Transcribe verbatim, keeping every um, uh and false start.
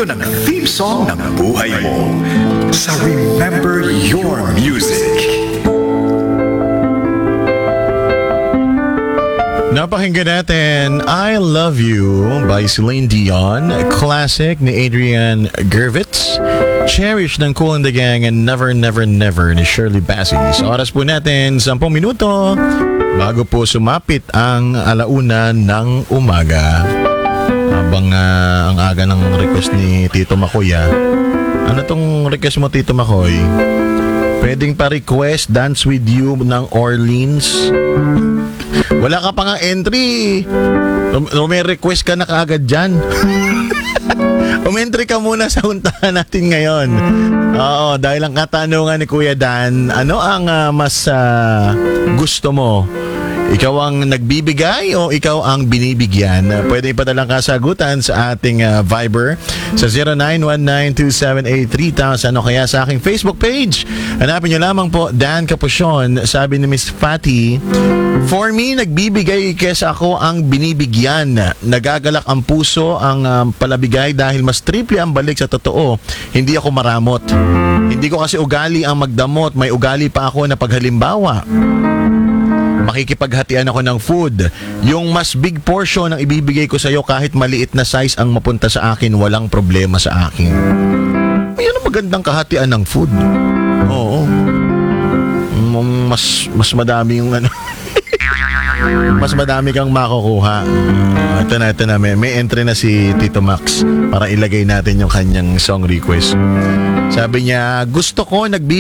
Ito na ang theme song ng buhay mo sa Remember Your Music. Napakinggan natin I Love You by Celine Dion, classic ni Adrian Gervitz, Cherish ng Kool and the Gang, and Never Never Never ni Shirley Bassey. Sa oras po natin, sampung minuto bago po sumapit ang alauna ng umaga. Habang uh, ang aga ng request ni Tito Makoy, ah. Ano tong request mo, Tito Makoy? Pwedeng pa-request Dance With You ng Orleans. Wala ka pa nga entry. May request ka na kaagad dyan. Umentry ka muna sa huntahan natin ngayon. Oo, dahil ang katanungan ni Kuya Dan, ano ang uh, mas uh, gusto mo? Ikaw ang nagbibigay o ikaw ang binibigyan? Pwede ipadalang kasagutan sa ating uh, Viber sa zero nine one nine two seven eight three thousand o kaya sa aking Facebook page. Hanapin nyo lamang po Dan Capuchon. Sabi ni Miss Fatty, for me, nagbibigay kesa ako ang binibigyan. Nagagalak ang puso ang um, palabigay dahil mas triple ang balik sa totoo. Hindi ako maramot. Hindi ko kasi ugali ang magdamot. May ugali pa ako na paghalimbawa. Makikipaghatian ako ng food. Yung mas big portion ang ibibigay ko sa iyo kahit maliit na size ang mapunta sa akin, walang problema sa akin. Yan ang magandang kahatian ng food. Oo. Mas, mas madami yung ano. Mas madami kang makukuha. Uh, ito na, ito na. May, may entry na si Tito Max para ilagay natin yung kanyang song request. Sabi niya, gusto ko nagbibigay